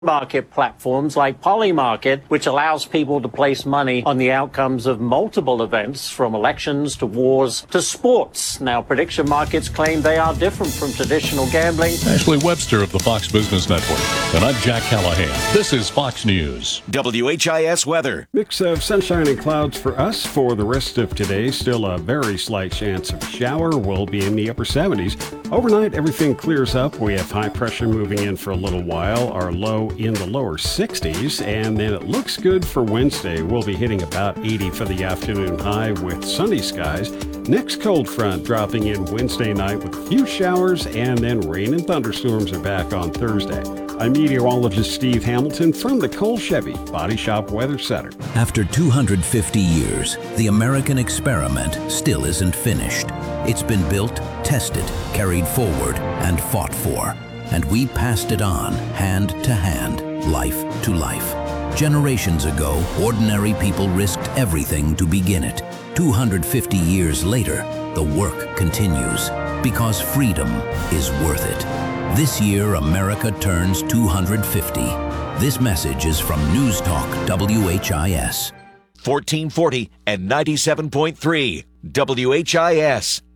market platforms like Polymarket, which allows people to place money on the outcomes of multiple events, from elections to wars to sports. Now, prediction markets claim they are different from traditional gambling. Ashley Webster of the Fox Business Network. And I'm Jack Callahan. This is Fox News. WHIS weather. Mix of sunshine and clouds for us for the rest of today. Still a very slight chance of a shower. We'll be in the upper 70s. Overnight, everything clears up. We have high pressure moving in for a little while. Our low in the lower 60s, and then it looks good for Wednesday. We'll be hitting about 80 for the afternoon high with sunny skies. Next cold front dropping in Wednesday night with a few showers, and then rain and thunderstorms are back on Thursday. I'm meteorologist Steve Hamilton from the Cole Chevy Body Shop Weather Center. After 250 years, the American experiment still isn't finished. It's been built, tested, carried forward, and fought for. And we passed it on, hand to hand, life to life. Generations ago, ordinary people risked everything to begin it. 250 years later, the work continues, because freedom is worth it. This year, America turns 250. This message is from News Talk WHIS. 1440 and 97.3 WHIS.